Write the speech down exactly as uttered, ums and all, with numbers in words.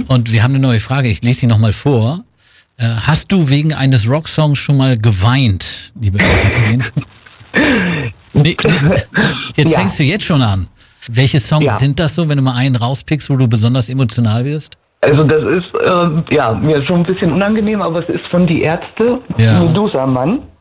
Und wir haben eine neue Frage, ich lese sie nochmal vor. Äh, hast du wegen eines Rocksongs schon mal geweint, liebe Katrin? nee, nee, jetzt ja. Fängst du jetzt schon an. Welche Songs ja. sind das so, wenn du mal einen rauspickst, wo du besonders emotional wirst? Also das ist äh, ja mir schon ein bisschen unangenehm, aber es ist von Die Ärzte, ja. Medusa Mann.